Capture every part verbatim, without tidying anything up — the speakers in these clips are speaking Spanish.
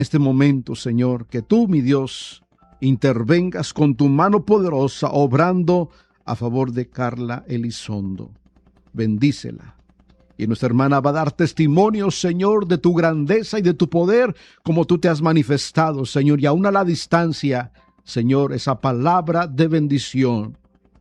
este momento, Señor, que tú, mi Dios, intervengas con tu mano poderosa, obrando a favor de Carla Elizondo. Bendícela. Y nuestra hermana va a dar testimonio, Señor, de tu grandeza y de tu poder, como tú te has manifestado, Señor. Y aún a la distancia, Señor, esa palabra de bendición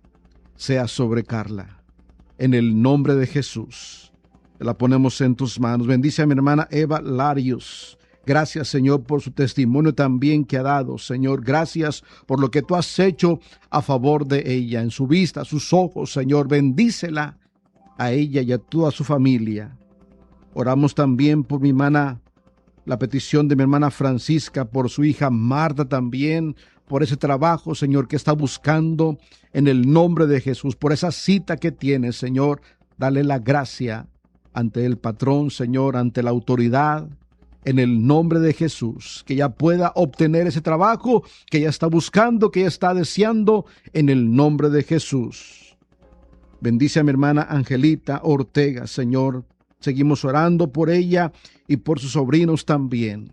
sea sobre Carla. En el nombre de Jesús, la ponemos en tus manos. Bendice a mi hermana Eva Larios. Gracias, Señor, por su testimonio también que ha dado. Señor, gracias por lo que tú has hecho a favor de ella, en su vista, sus ojos, Señor. Bendícela a ella y a toda su familia. Oramos también por mi hermana, la petición de mi hermana Francisca, por su hija Marta también, por ese trabajo, Señor, que está buscando en el nombre de Jesús, por esa cita que tiene, Señor. Dale la gracia ante el patrón, Señor, ante la autoridad, en el nombre de Jesús, que ella pueda obtener ese trabajo que ella está buscando, que ella está deseando, en el nombre de Jesús. Bendice a mi hermana Angelita Ortega, Señor. Seguimos orando por ella y por sus sobrinos también.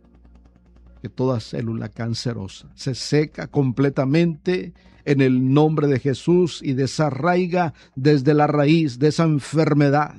Que toda célula cancerosa se seca completamente en el nombre de Jesús y desarraiga desde la raíz de esa enfermedad.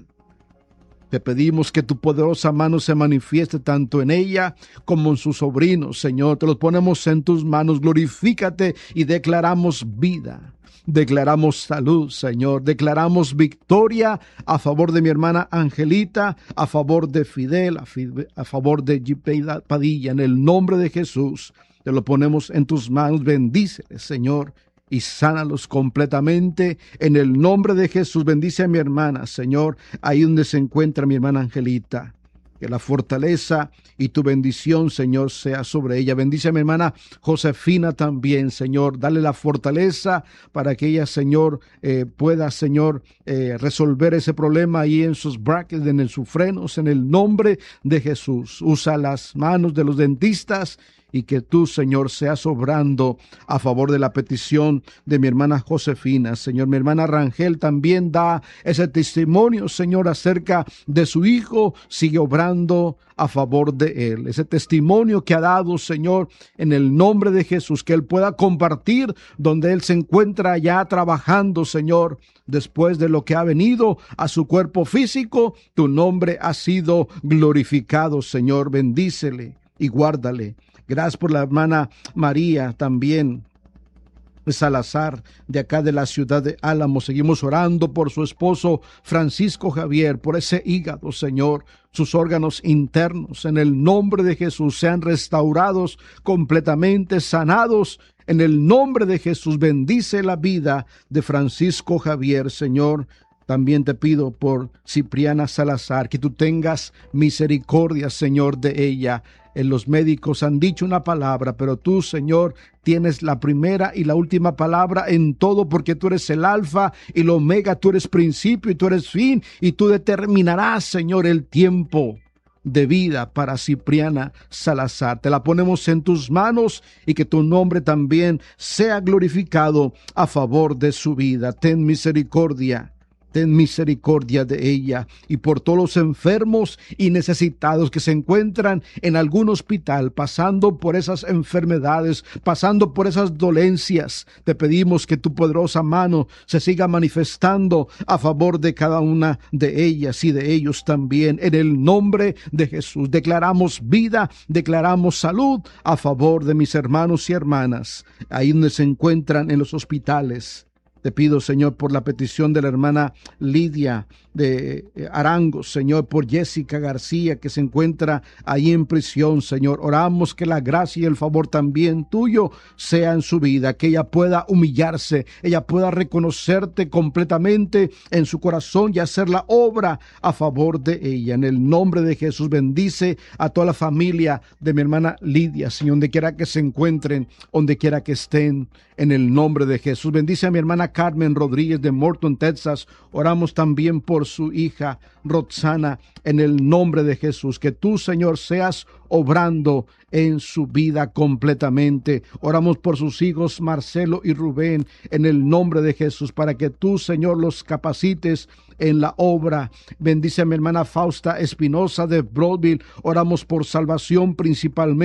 Te pedimos que tu poderosa mano se manifieste tanto en ella como en sus sobrinos, Señor. Te los ponemos en tus manos. Glorifícate y declaramos vida. Declaramos salud, Señor. Declaramos victoria a favor de mi hermana Angelita, a favor de Fidel, a, Fide, a favor de Gipe Padilla. En el nombre de Jesús, te lo ponemos en tus manos. Bendíceles, Señor, y sánalos completamente. En el nombre de Jesús, bendice a mi hermana, Señor, ahí donde se encuentra mi hermana Angelita. Que la fortaleza y tu bendición, Señor, sea sobre ella. Bendice a mi hermana Josefina también, Señor. Dale la fortaleza para que ella, Señor, eh, pueda, Señor, eh, resolver ese problema ahí en sus brackets, en sus frenos, en el nombre de Jesús. Usa las manos de los dentistas y que tú, Señor, seas obrando a favor de la petición de mi hermana Josefina. Señor, mi hermana Rangel también da ese testimonio, Señor, acerca de su hijo. Sigue obrando a favor de él. Ese testimonio que ha dado, Señor, en el nombre de Jesús, que él pueda compartir donde él se encuentra ya trabajando, Señor. Después de lo que ha venido a su cuerpo físico, tu nombre ha sido glorificado, Señor. Bendícele y guárdale. Gracias por la hermana María también Salazar, de acá de la ciudad de Álamo. Seguimos orando por su esposo Francisco Javier, por ese hígado, Señor. Sus órganos internos, en el nombre de Jesús, sean restaurados completamente, sanados. En el nombre de Jesús, bendice la vida de Francisco Javier, Señor. También te pido por Cipriana Salazar, que tú tengas misericordia, Señor, de ella. En los médicos han dicho una palabra, pero tú, Señor, tienes la primera y la última palabra en todo, porque tú eres el alfa y el omega, tú eres principio y tú eres fin, y tú determinarás, Señor, el tiempo de vida para Cipriana Salazar. Te la ponemos en tus manos y que tu nombre también sea glorificado a favor de su vida. Ten misericordia. Ten misericordia de ella y por todos los enfermos y necesitados que se encuentran en algún hospital, pasando por esas enfermedades, pasando por esas dolencias. Te pedimos que tu poderosa mano se siga manifestando a favor de cada una de ellas y de ellos también. En el nombre de Jesús, declaramos vida, declaramos salud a favor de mis hermanos y hermanas, ahí donde se encuentran en los hospitales. Te pido, Señor, por la petición de la hermana Lidia de Arango, Señor, por Jessica García, que se encuentra ahí en prisión, Señor. Oramos que la gracia y el favor también tuyo sea en su vida, que ella pueda humillarse, ella pueda reconocerte completamente en su corazón y hacer la obra a favor de ella. En el nombre de Jesús, bendice a toda la familia de mi hermana Lidia, Señor, donde quiera que se encuentren, donde quiera que estén, en el nombre de Jesús. Bendice a mi hermana Carmen Rodríguez de Morton, Texas. Oramos también por su hija Roxana, en el nombre de Jesús. Que tú, Señor, seas obrando en su vida completamente. Oramos por sus hijos Marcelo y Rubén, en el nombre de Jesús, para que tú, Señor, los capacites en la obra. Bendice a mi hermana Fausta Espinosa de Broadville. Oramos por salvación principalmente